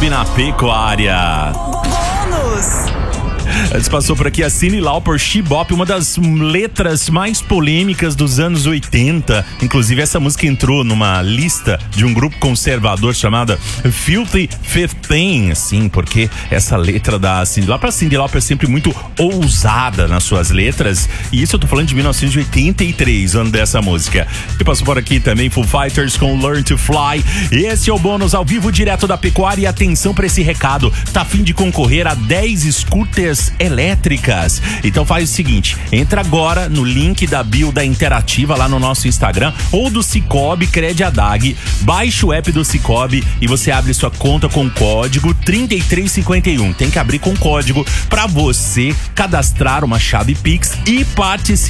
aqui na Pecuária. Bônus! Antes passou por aqui a Cyndi Lauper, She Bop, uma das letras mais polêmicas dos anos 80. Inclusive essa música entrou numa lista de um grupo conservador chamada Filthy 15, assim, porque essa letra da Cyndi Lauper, a Cyndi Lauper é sempre muito ousada nas suas letras, e isso eu tô falando de 1983, ano dessa música. E passou por aqui também Foo Fighters com Learn to Fly. Esse é o bônus ao vivo direto da Pecuária, e atenção pra esse recado, tá a fim de concorrer a 10 scooters elétricas. Então faz o seguinte, entra agora no link da bio da Interativa lá no nosso Instagram ou do Sicoob Crediadag, baixa o app do Sicoob e você abre sua conta com o código 3351. Tem que abrir com código para você cadastrar uma chave Pix e participar